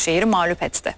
Başakşehir'i mağlup etti.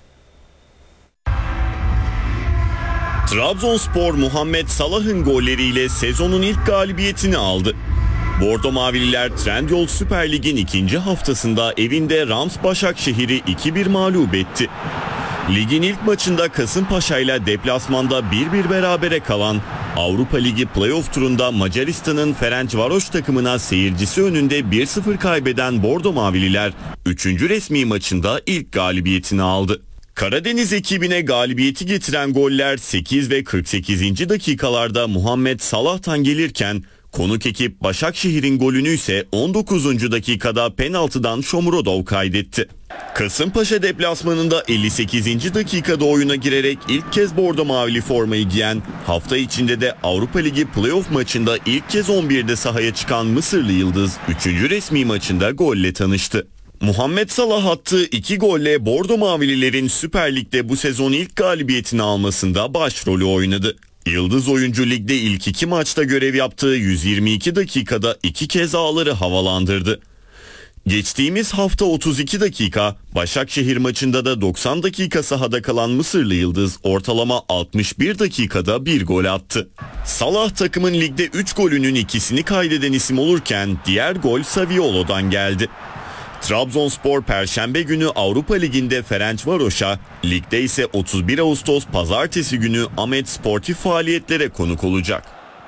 Trabzonspor Muhammed Salah'ın golleriyle sezonun ilk galibiyetini aldı. Bordo Mavililer Trendyol Süper Lig'in ikinci haftasında evinde Rams Başakşehir'i 2-1 mağlup etti. Ligin ilk maçında Kasımpaşa ile deplasmanda 1-1 berabere kalan Avrupa Ligi playoff turunda Macaristan'ın Ferencvaros takımına seyircisi önünde 1-0 kaybeden Bordo Mavililer 3. resmi maçında ilk galibiyetini aldı. Karadeniz ekibine galibiyeti getiren goller 8 ve 48. dakikalarda Muhammed Salah'tan gelirken konuk ekip Başakşehir'in golünü ise 19. dakikada penaltıdan Shomurodov kaydetti. Kasımpaşa deplasmanında 58. dakikada oyuna girerek ilk kez bordo mavili formayı giyen, hafta içinde de Avrupa Ligi playoff maçında ilk kez 11'de sahaya çıkan Mısırlı Yıldız 3. resmi maçında golle tanıştı. Muhammed Salah attığı 2 golle Bordo Mavililerin Süper Lig'de bu sezon ilk galibiyetini almasında başrolü oynadı. Yıldız oyuncu ligde ilk 2 maçta görev yaptığı 122 dakikada 2 kez ağları havalandırdı. Geçtiğimiz hafta 32 dakika, Başakşehir maçında da 90 dakika sahada kalan Mısırlı Yıldız ortalama 61 dakikada 1 gol attı. Salah takımın ligde 3 golünün 2'sini kaydeden isim olurken diğer gol Saviolo'dan geldi. Trabzonspor Perşembe günü Avrupa Ligi'nde Ferencvaros'a, ligde ise 31 Ağustos Pazartesi günü Ahmet sportif faaliyetlere konuk olacak.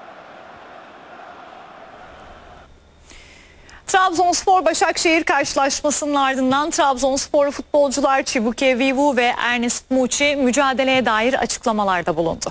Trabzonspor Başakşehir karşılaşmasının ardından Trabzonspor futbolcular Chibuike Vivu ve Ernest Muçi mücadeleye dair açıklamalarda bulundu.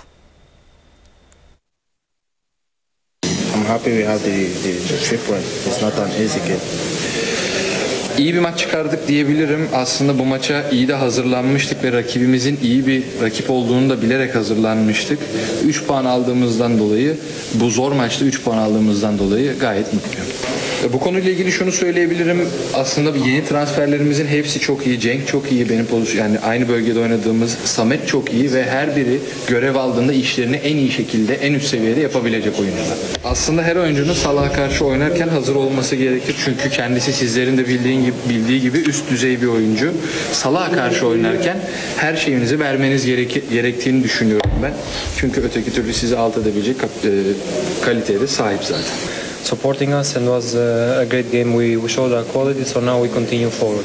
I'm happy we have the trip win. It's not an easy game. İyi bir maç çıkardık diyebilirim. Aslında bu maça iyi de hazırlanmıştık ve rakibimizin iyi bir rakip olduğunu da bilerek hazırlanmıştık. 3 puan aldığımızdan dolayı, bu zor maçta 3 puan aldığımızdan dolayı gayet mutluyum. Bu konuyla ilgili şunu söyleyebilirim. Aslında yeni transferlerimizin hepsi çok iyi. Cenk çok iyi, benim yani aynı bölgede oynadığımız Samet çok iyi ve her biri görev aldığında işlerini en iyi şekilde, en üst seviyede yapabilecek oyuncular. Aslında her oyuncunun Salah'a karşı oynarken hazır olması gerekir. Çünkü kendisi sizlerin de bildiği gibi üst düzey bir oyuncu. Salah'a karşı oynarken her şeyinizi vermeniz gerektiğini düşünüyorum ben. Çünkü öteki türlü sizi alt edebilecek kaliteye de sahip zaten. Supporting us and was a great game. We showed our quality, so now we continue forward.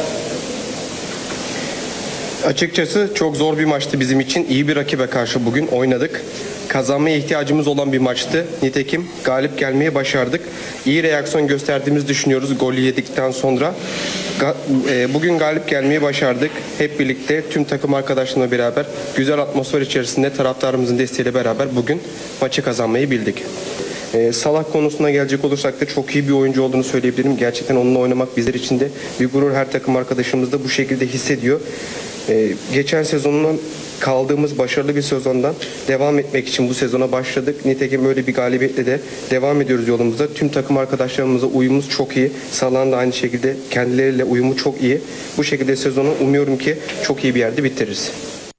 Açıkçası çok zor bir maçtı bizim için. İyi bir rakibe karşı bugün oynadık. Kazanmaya ihtiyacımız olan bir maçtı. Nitekim galip gelmeyi başardık. İyi reaksiyon gösterdiğimizi düşünüyoruz golü yedikten sonra. Bugün galip gelmeyi başardık. Hep birlikte tüm takım arkadaşlarımla beraber güzel atmosfer içerisinde taraftarımızın desteğiyle beraber bugün maçı kazanmayı bildik. Salah konusuna gelecek olursak da çok iyi bir oyuncu olduğunu söyleyebilirim. Gerçekten onunla oynamak bizler için de bir gurur. Her takım arkadaşımız da bu şekilde hissediyor. Geçen sezonun kaldığımız başarılı bir sezondan devam etmek için bu sezona başladık. Nitekim öyle bir galibiyetle de devam ediyoruz yolumuza. Tüm takım arkadaşlarımızla uyumumuz çok iyi. Salah'ın da aynı şekilde kendileriyle uyumu çok iyi. Bu şekilde sezonu umuyorum ki çok iyi bir yerde bitiririz.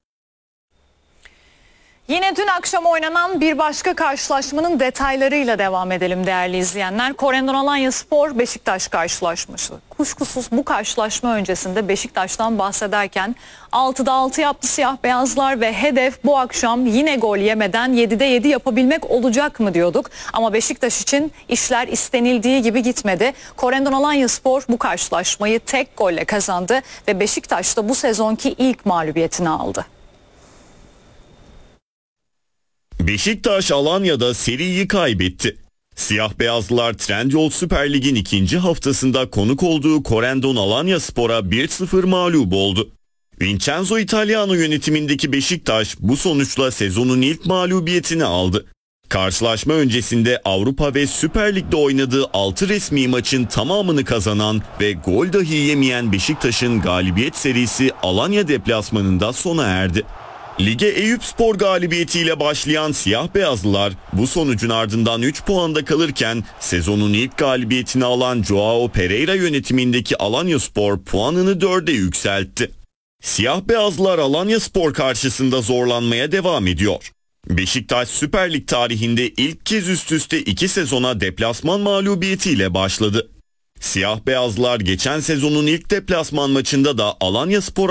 Yine dün akşam oynanan bir başka karşılaşmanın detaylarıyla devam edelim değerli izleyenler. Korendon Alanyaspor Beşiktaş karşılaşması. Kuşkusuz bu karşılaşma öncesinde Beşiktaş'tan bahsederken 6'da 6 yaptı siyah beyazlar ve hedef bu akşam yine gol yemeden 7'de 7 yapabilmek olacak mı diyorduk. Ama Beşiktaş için işler istenildiği gibi gitmedi. Korendon Alanyaspor bu karşılaşmayı tek golle kazandı ve Beşiktaş da bu sezonki ilk mağlubiyetini aldı. Beşiktaş Alanya'da seriyi kaybetti. Siyah beyazlılar Trendyol Süper Lig'in ikinci haftasında konuk olduğu Korendon Alanyaspor'a 1-0 mağlup oldu. Vincenzo Italiano yönetimindeki Beşiktaş bu sonuçla sezonun ilk mağlubiyetini aldı. Karşılaşma öncesinde Avrupa ve Süper Lig'de oynadığı 6 resmi maçın tamamını kazanan ve gol dahi yemeyen Beşiktaş'ın galibiyet serisi Alanya deplasmanında sona erdi. Lige Eyüpspor galibiyetiyle başlayan siyah beyazlılar bu sonucun ardından 3 puanda kalırken sezonun ilk galibiyetini alan Joao Pereira yönetimindeki Alanyaspor puanını 4'e yükseltti. Siyah beyazlılar Alanyaspor karşısında zorlanmaya devam ediyor. Beşiktaş Süper Lig tarihinde ilk kez üst üste 2 sezona deplasman mağlubiyetiyle başladı. Siyah beyazlılar geçen sezonun ilk deplasman maçında da Alanyaspor